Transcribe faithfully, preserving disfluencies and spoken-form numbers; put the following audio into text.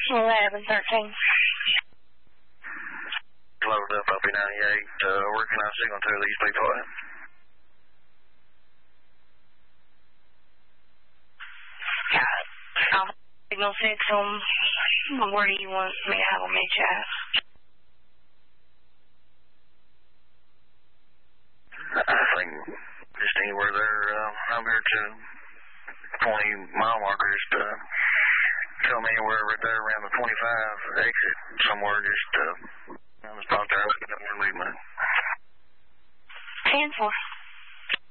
eleven thirteen. Loaded up up in ninety-eight, uh, working on signal to these people. Got it. I'll signal six on, where do you want me to have them meet you at? I think just anywhere there, uh, I'm here to twenty mile marker, just uh, tell me anywhere right there around the twenty-five exit somewhere, just uh, on the spot there, I don't know where to leave my ten four.